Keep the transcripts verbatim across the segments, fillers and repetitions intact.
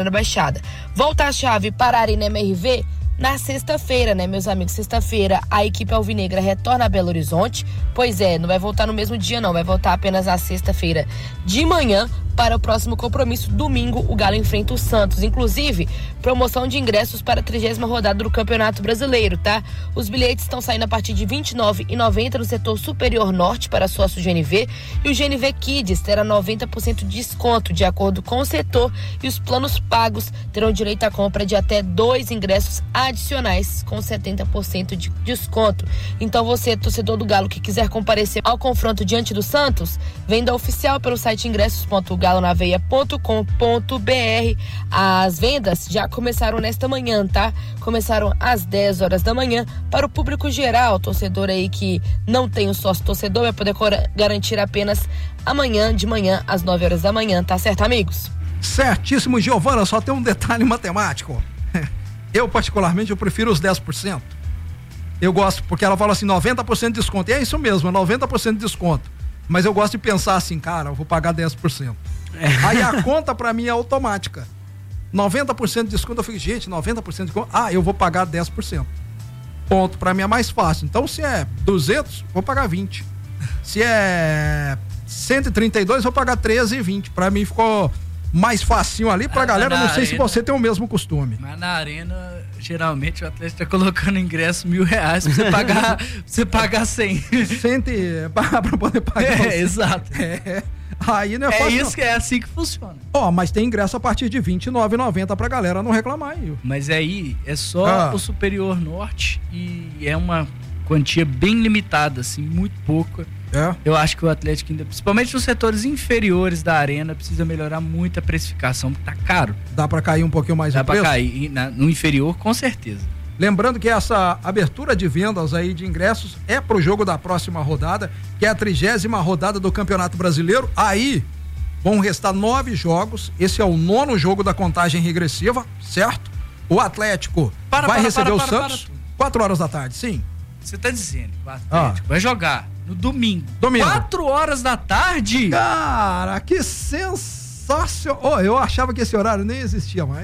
na Baixada. Volta a chave para a Arena M R V na sexta-feira, né, meus amigos? Sexta-feira, a equipe alvinegra retorna a Belo Horizonte. Pois é, não vai voltar no mesmo dia, não. Vai voltar apenas na sexta-feira de manhã para o próximo compromisso. Domingo, o Galo enfrenta o Santos. Inclusive, promoção de ingressos para a trigésima rodada do Campeonato Brasileiro, tá? Os bilhetes estão saindo a partir de vinte e nove reais e noventa centavos no setor superior norte para sócio G N V. E o G N V Kids terá noventa por cento de desconto, de acordo com o setor. E os planos pagos terão direito à compra de até dois ingressos adicionais, com setenta por cento de desconto. Então você, torcedor do Galo, que quiser comparecer ao confronto diante do Santos, venda oficial pelo site ingressos ponto galo na veia ponto com ponto b r. As vendas já começaram nesta manhã, tá? Começaram às dez horas da manhã para o público geral. Torcedor aí que não tem o sócio torcedor vai poder garantir apenas amanhã de manhã às nove horas da manhã, tá certo, amigos? Certíssimo, Giovana, só tem um detalhe matemático. Eu, particularmente, eu prefiro os dez por cento. Eu gosto, porque ela fala assim, noventa por cento de desconto. E é isso mesmo, noventa por cento de desconto. Mas eu gosto de pensar assim, cara, eu vou pagar dez por cento. É. Aí a conta pra mim é automática. noventa por cento de desconto, eu fico, gente, noventa por cento de desconto. Ah, eu vou pagar dez por cento. Ponto, pra mim é mais fácil. Então, se é duzentos, vou pagar vinte. Se é cento e trinta e dois, vou pagar treze e vinte. Pra mim ficou mais facinho ali. Pra ah, galera, não sei arena, se você tem o mesmo costume. Mas na arena, geralmente o atleta tá colocando ingresso mil reais pra você pagar, pra você pagar cem. cem pra poder pagar. É, exato. É. Aí não é, é fácil. Isso que é assim que funciona. Ó, oh, mas tem ingresso a partir de vinte e nove reais e noventa centavos pra galera não reclamar aí. Mas aí é só ah. o Superior Norte e é uma quantia bem limitada, assim, muito pouca. É. Eu acho que o Atlético ainda, principalmente nos setores inferiores da arena, precisa melhorar muito a precificação, porque tá caro. Dá pra cair um pouquinho mais Dá o preço? Dá pra cair na, no inferior, com certeza. Lembrando que essa abertura de vendas aí de ingressos é pro jogo da próxima rodada, que é a trigésima rodada do Campeonato Brasileiro. Aí vão restar nove jogos. Esse é o nono jogo da contagem regressiva, certo? O Atlético para, vai para, receber para, os para, Santos, quatro horas da tarde, sim. Você tá dizendo, o Atlético ah. vai jogar no domingo. Domingo. quatro horas da tarde? Cara, que sensacional. Oh, eu achava que esse horário nem existia mais.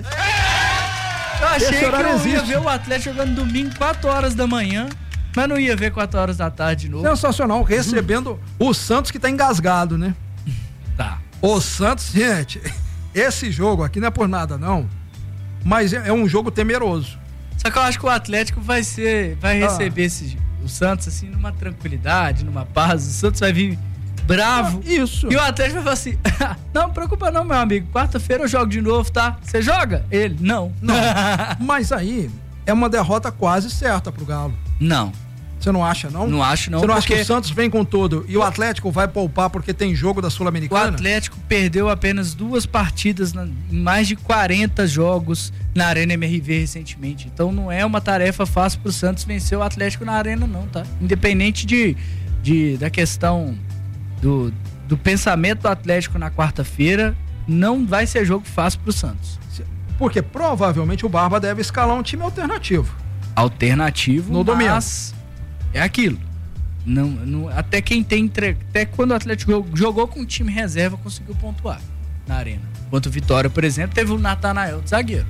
Eu achei que eu existe. ia ver o Atlético jogando domingo quatro horas da manhã, mas não ia ver quatro horas da tarde de novo. Sensacional, recebendo hum. o Santos que tá engasgado, né? Tá. O Santos, gente, esse jogo aqui não é por nada não, mas é, é um jogo temeroso. Só que eu acho que o Atlético vai ser, vai receber ah. esse, o Santos assim numa tranquilidade, numa paz. O Santos vai vir bravo. Ah, isso. E o Atlético vai falar assim, não, preocupa não, meu amigo, quarta-feira eu jogo de novo, tá? Você joga? Ele, não. Não, mas aí é uma derrota quase certa pro Galo. Não. Você não acha, não? Não acho, não. Você não acha que o Santos vem com tudo e o Atlético vai poupar porque tem jogo da Sul-Americana? O Atlético perdeu apenas duas partidas na, em mais de quarenta jogos na Arena M R V recentemente. Então não é uma tarefa fácil pro Santos vencer o Atlético na Arena, não, tá? Independente de, de, da questão do, do pensamento do Atlético na quarta-feira, não vai ser jogo fácil pro Santos. Porque provavelmente o Barba deve escalar um time alternativo. Alternativo, no domingo. Mas é aquilo. Não, não, até quem tem entre... até quando o Atlético jogou, jogou com o time reserva conseguiu pontuar na arena. Enquanto o Vitória, por exemplo, teve o Natanael de zagueiro.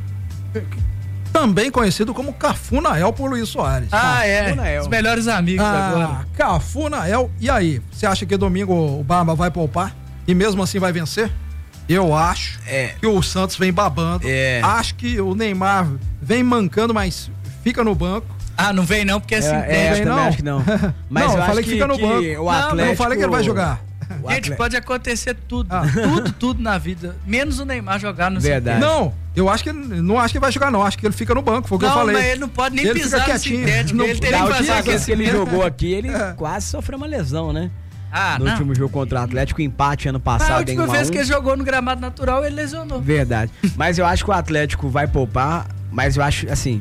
Também conhecido como Cafunael por Luiz Soares. Ah, Cafunael. é. Os melhores amigos ah, agora. Cafunael. E aí? Você acha que domingo o Barba vai poupar? E mesmo assim vai vencer? Eu acho é. que o Santos vem babando. É. Acho que o Neymar vem mancando, mas fica no banco. Ah, não vem não, porque é assim. É, vem, eu não. acho que não. Mas não, eu, eu falei acho que, que fica no banco. O Atlético... Não, eu falei que ele vai jogar. O Gente, pode acontecer tudo, ah. tudo, tudo na vida, menos o Neymar jogar no Verdade. Não, eu acho que não acho que vai jogar não, acho que ele fica no banco, foi o que não, eu falei. Não, mas ele não pode nem ele pisar no sintético, não, ele teria que fazer aquilo que ele jogou aqui, ele é. quase sofreu uma lesão, né? Ah, no não. último jogo contra o Atlético, empate ano passado. A última vez que ele jogou no gramado natural, ele lesionou. Verdade. Mas eu acho que o Atlético vai poupar, mas eu acho, assim,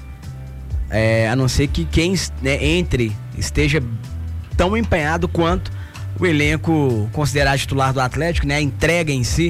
é, a não ser que quem, né, entre esteja tão empenhado quanto o elenco considerado titular do Atlético, né, a entrega em si,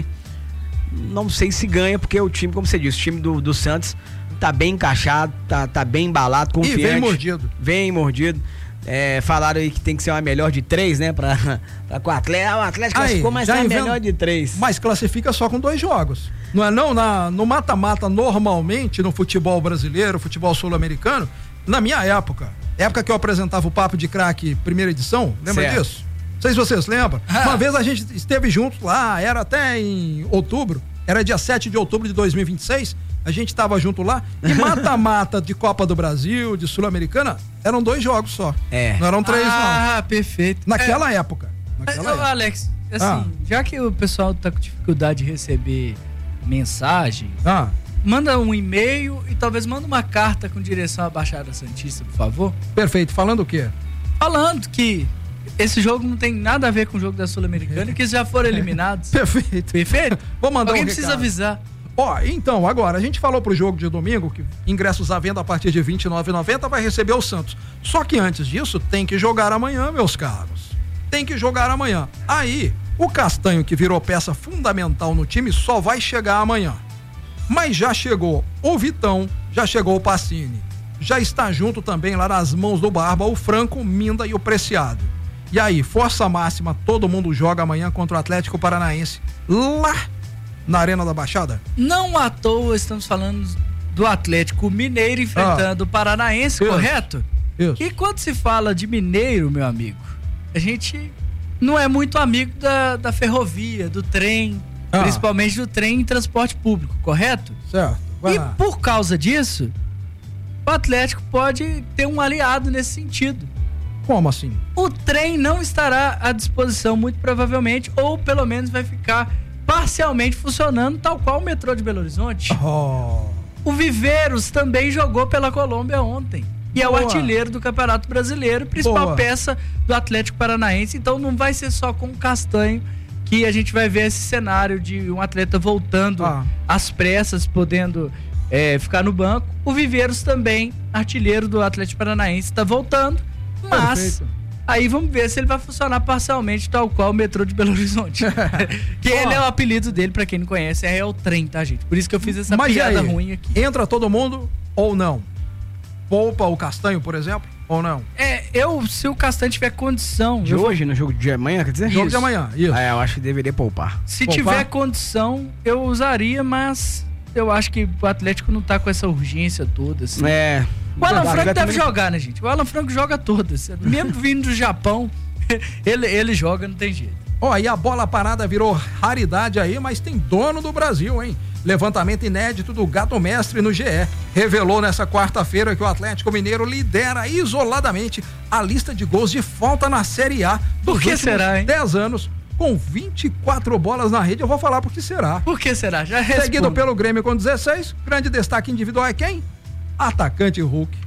não sei se ganha, porque o time, como você disse, o time do, do Santos tá bem encaixado, tá, tá bem embalado, confiante. E vem mordido. Vem mordido. É, falaram aí que tem que ser uma melhor de três, né? Pra, pra com o Atlético. O Atlético Aí, classificou, mas já é a inventa- melhor de três. Mas classifica só com dois jogos. Não é não? Na, no mata-mata, normalmente, no futebol brasileiro, futebol sul-americano, na minha época, época que eu apresentava o Papo de Craque, primeira edição, lembra Certo. disso? Não sei se vocês lembram. Uma vez a gente esteve juntos lá, era até em outubro, era dia sete de outubro de dois mil e vinte e seis, a gente estava junto lá, e mata-mata de Copa do Brasil, de Sul-Americana, eram dois jogos só. É. Não eram três, Ah, perfeito. não. Naquela época. É, Naquela ô, época. Alex, assim, Ah. já que o pessoal tá com dificuldade de receber mensagem, Ah, manda um e-mail e talvez manda uma carta com direção à Baixada Santista, por favor. perfeito. Falando o quê? Falando que esse jogo não tem nada a ver com o jogo da Sul-Americana e que eles já foram eliminados. Perfeito. Perfeito? Vou mandar Alguém um precisa recado. avisar. Ó, então, agora, a gente falou pro jogo de domingo que ingressos à venda a partir de vinte e nove reais e noventa centavos vai receber o Santos. Só que antes disso, tem que jogar amanhã, meus caros. Tem que jogar amanhã. Aí, o Castanho, que virou peça fundamental no time, só vai chegar amanhã. Mas já chegou o Vitão, já chegou o Pacini. Já está junto também lá nas mãos do Barba, o Franco, o Minda e o Preciado. E aí, força máxima, todo mundo joga amanhã contra o Atlético Paranaense lá na Arena da Baixada? Não à toa estamos falando do Atlético Mineiro enfrentando o Paranaense, Isso. correto? Isso. E quando se fala de Mineiro, meu amigo, a gente não é muito amigo da, da ferrovia, do trem, Ah. principalmente do trem em transporte público, correto? Certo. Vai E lá. por causa disso, o Atlético pode ter um aliado nesse sentido. Como assim? O trem não estará à disposição, muito provavelmente, ou pelo menos vai ficar parcialmente funcionando, tal qual o metrô de Belo Horizonte. Oh. O Viveiros também jogou pela Colômbia ontem. E é o Boa. artilheiro do Campeonato Brasileiro, principal Boa. peça do Atlético Paranaense. Então não vai ser só com o Castanho que a gente vai ver esse cenário de um atleta voltando Ah. às pressas, podendo é, ficar no banco. O Viveiros também, artilheiro do Atlético Paranaense, está voltando. Mas Perfeito. aí vamos ver se ele vai funcionar parcialmente, tal qual o metrô de Belo Horizonte. que ele é o apelido dele, pra quem não conhece, é o trem, tá, gente? Por isso que eu fiz essa Mas e piada aí? ruim aqui. Entra todo mundo ou não? Poupa o Castanho, por exemplo, ou não? É, eu, se o Castanho tiver condição, De eu vou- hoje, no jogo de amanhã, quer dizer? Jogo Isso. de amanhã, isso. Ah, eu acho que deveria poupar. se Poupar? tiver condição, eu usaria, mas eu acho que o Atlético não tá com essa urgência toda, assim. É. O Alan Franco Atlético deve também- jogar, né, gente? O Alan Franco joga todas. Mesmo vindo do Japão, ele, ele joga, não tem jeito. Ó, e a bola parada virou raridade aí, mas tem dono do Brasil, hein? Levantamento inédito do Gato Mestre no G E. Revelou nessa quarta-feira que o Atlético Mineiro lidera isoladamente a lista de gols de falta na Série A dos Por que últimos será, hein? dez anos, com vinte e quatro bolas na rede. Eu vou falar por que será. Por que será? Já Seguido respondo. pelo Grêmio com dezesseis, grande destaque individual é quem? Atacante Hulk.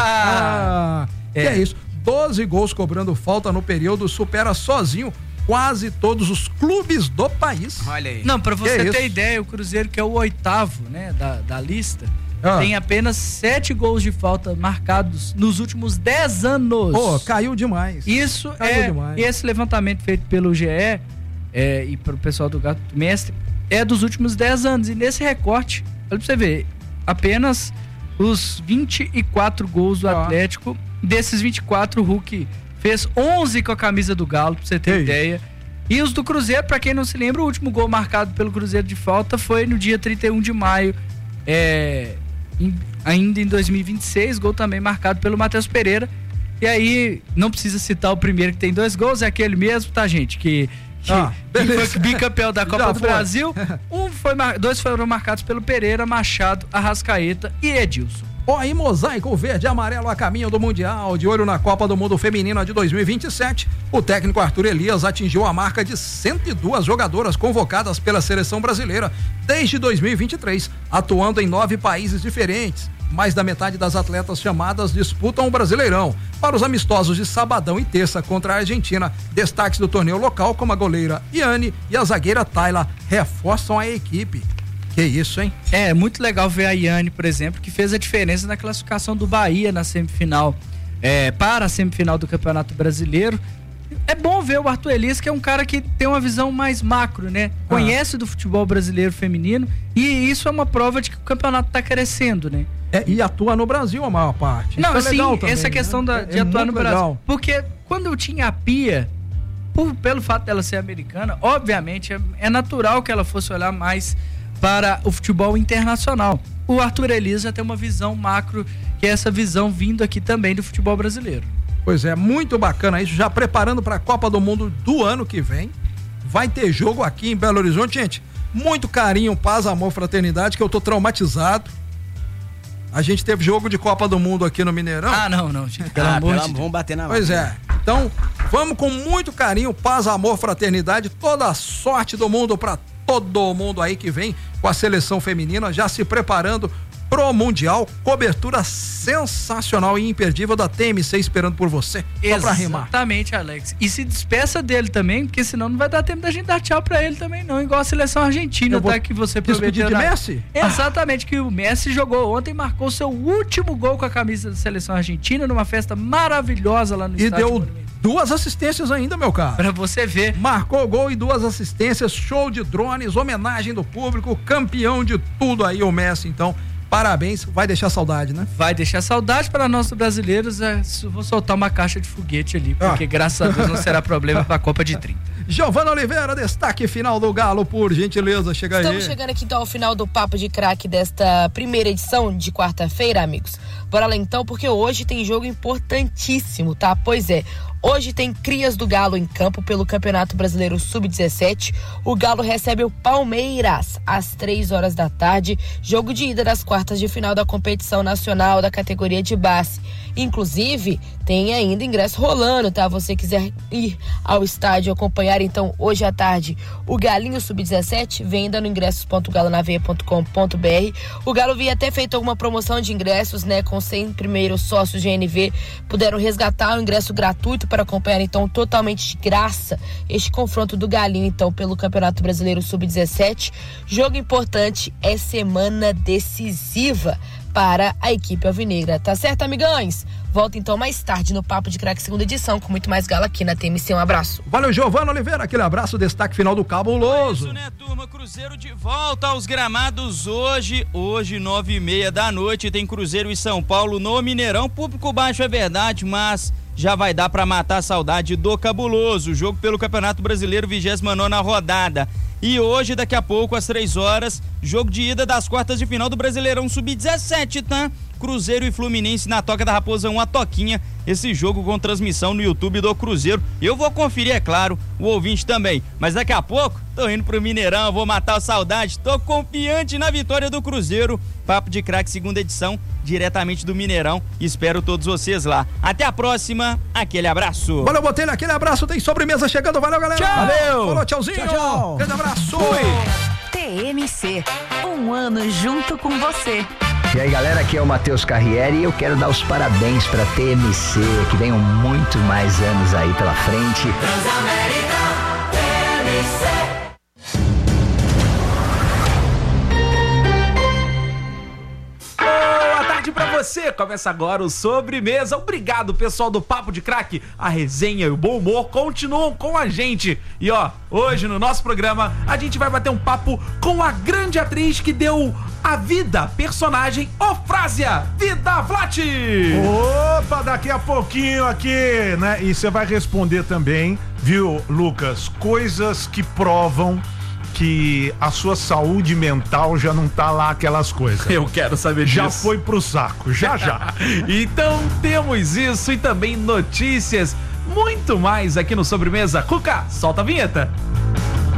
Ah, Ah, que é. é isso. doze gols cobrando falta no período, supera sozinho quase todos os clubes do país. Olha aí. não, pra você Que ter isso? ideia, o Cruzeiro, que é o oitavo, né, da, da lista, Ah. tem apenas sete gols de falta marcados nos últimos dez anos. Pô, caiu demais. Isso Caiu é demais. esse levantamento feito pelo G E é, e pro pessoal do Gato Mestre é dos últimos dez anos. E nesse recorte, olha pra você ver, apenas os vinte e quatro gols do Ah. Atlético. Desses vinte e quatro, o Hulk fez onze com a camisa do Galo, pra você ter Ei. ideia. E os do Cruzeiro, pra quem não se lembra, o último gol marcado pelo Cruzeiro de falta foi no dia trinta e um de maio, é, em- ainda em dois mil e vinte e seis, gol também marcado pelo Matheus Pereira. E aí, não precisa citar o primeiro que tem dois gols, é aquele mesmo, tá, gente? Que, que, Ah, que beleza. foi bicampeão da Copa Já do foi. Brasil. Um foi, mar- dois foram marcados pelo Pereira, Machado, Arrascaeta e Edilson. Ó, aí mosaico verde e amarelo a caminho do Mundial, de olho na Copa do Mundo Feminina de dois mil e vinte e sete, o técnico Arthur Elias atingiu a marca de cento e duas jogadoras convocadas pela seleção brasileira desde dois mil e vinte e três, atuando em nove países diferentes. Mais da metade das atletas chamadas disputam o Brasileirão. Para os amistosos de sabadão e terça contra a Argentina, destaques do torneio local como a goleira Iane e a zagueira Tayla reforçam a equipe. Que isso, hein? É, muito legal ver a Iane, por exemplo, que fez a diferença na classificação do Bahia na semifinal, é, para a semifinal do Campeonato Brasileiro. É bom ver o Arthur Elias, que é um cara que tem uma visão mais macro, né? Ah. Conhece do futebol brasileiro feminino, e isso é uma prova de que o campeonato tá crescendo, né? É, e atua no Brasil a maior parte. Não, Isso é sim, legal também, essa questão né? da, é, de é atuar no muito Brasil. legal. Porque quando eu tinha a Pia, por, pelo fato dela ser americana, obviamente é, é natural que ela fosse olhar mais para o futebol internacional. O Arthur Elias já tem uma visão macro, que é essa visão vindo aqui também do futebol brasileiro. Pois é, muito bacana isso, já preparando para a Copa do Mundo do ano que vem. Vai ter jogo aqui em Belo Horizonte, gente. Muito carinho, paz, amor, fraternidade, que eu tô traumatizado. A gente teve jogo de Copa do Mundo aqui no Mineirão. Ah, não, não, gente, pelo Ah, amor pela- de Deus. vamos bater na Pois máquina. é. Então, vamos com muito carinho, paz, amor, fraternidade, toda a sorte do mundo para todo mundo aí que vem com a seleção feminina, já se preparando pro Mundial. Cobertura sensacional e imperdível da T M C esperando por você. Só pra rimar. Exatamente, Alex. E se despeça dele também, porque senão não vai dar tempo da gente dar tchau pra ele também, não. Igual a seleção argentina, Eu vou tá? Que você despedir prometeu. de na- Messi? Exatamente, que o Messi jogou ontem, marcou seu último gol com a camisa da seleção argentina, numa festa maravilhosa lá no E estádio deu Monumental. duas assistências ainda, meu caro. Pra você ver. Marcou gol e duas assistências, show de drones, homenagem do público, campeão de tudo aí o Messi, então, parabéns, vai deixar saudade, né? Vai deixar saudade para nossos brasileiros. É, vou soltar uma caixa de foguete ali, porque Ah. graças a Deus não será problema pra Copa de trinta. Giovana Oliveira, destaque final do Galo, por gentileza, chega aí. Estamos chegando aqui então ao final do Papo de Craque desta primeira edição de quarta-feira, amigos. Bora lá então, porque hoje tem jogo importantíssimo, tá? Pois é, hoje tem Crias do Galo em campo pelo Campeonato Brasileiro sub dezessete. O Galo recebe o Palmeiras às três horas da tarde, jogo de ida das quartas de final da competição nacional da categoria de base. Inclusive, tem ainda ingresso rolando, tá? Você quiser ir ao estádio acompanhar, então, hoje à tarde, o Galinho sub dezessete, venda no ingressos ponto galo na veia ponto com ponto br. O Galo havia até feito alguma promoção de ingressos, né? Com cem primeiros sócios de N V, puderam resgatar o ingresso gratuito para acompanhar, então, totalmente de graça, este confronto do Galinho, então, pelo Campeonato Brasileiro sub dezessete. Jogo importante, é semana decisiva para a equipe alvinegra, tá certo, amigães? Volta então mais tarde no Papo de Craque segunda edição, com muito mais galo aqui na T M C. Um abraço. Valeu, Giovana Oliveira, aquele abraço, destaque final do Cabuloso. Isso, né, turma? Cruzeiro de volta aos gramados hoje. Hoje, nove e meia da noite, tem Cruzeiro e São Paulo no Mineirão. Público baixo é verdade, mas já vai dar pra matar a saudade do Cabuloso. Jogo pelo Campeonato Brasileiro, vigésima nona rodada. E hoje, daqui a pouco, às três horas, jogo de ida das quartas de final do Brasileirão sub dezessete, tá? Cruzeiro e Fluminense na Toca da Raposa, uma toquinha. Esse jogo com transmissão no YouTube do Cruzeiro. Eu vou conferir, é claro, o ouvinte também. Mas daqui a pouco, tô indo pro Mineirão, vou matar a saudade. Tô confiante na vitória do Cruzeiro. Papo de Craque, segunda edição, diretamente do Mineirão. Espero todos vocês lá. Até a próxima, aquele abraço. Valeu, Botelho, aquele abraço, tem sobremesa chegando, valeu, galera. Tchau. Valeu. Falou, tchauzinho. Tchau, tchau. Grande abraço. T M C, um ano junto com você. E aí galera, aqui é o Matheus Carriere e eu quero dar os parabéns pra T M C, que venham muito mais anos aí pela frente. Transamérica T M C. Boa tarde pra você! Começa agora o Sobremesa. Obrigado, pessoal do Papo de Craque. A resenha e o bom humor continuam com a gente. E ó, hoje no nosso programa a gente vai bater um papo com a grande atriz que deu a vida, personagem Ofrásia Vida Vlat. Opa, daqui a pouquinho aqui, né? E você vai responder também, viu, Lucas? Coisas que provam que a sua saúde mental já não tá lá aquelas coisas. Eu quero saber Já disso. foi pro saco, já já. Então temos isso e também notícias, muito mais aqui no Sobremesa. Cuca, solta a vinheta.